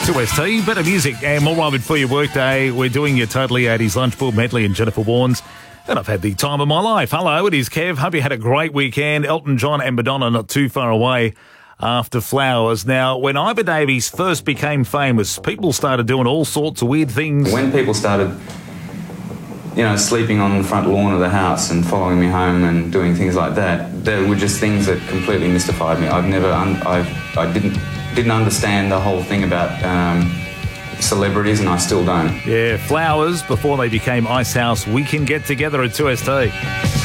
2ST, better music and more rhyming for your workday. We're doing your Totally 80s Lunchboard medley and Jennifer Warnes. And I've had the time of my life. Hello, it is Kev. Hope you had a great weekend. Elton John and Madonna not too far away after Flowers. Now, when Iva Davies first became famous, people started doing all sorts of weird things. When people started, sleeping on the front lawn of the house and following me home and doing things like that, there were just things that completely mystified me. I didn't understand the whole thing about celebrities, and I still don't. Yeah, Flowers, before they became Icehouse, We Can Get Together at 2ST.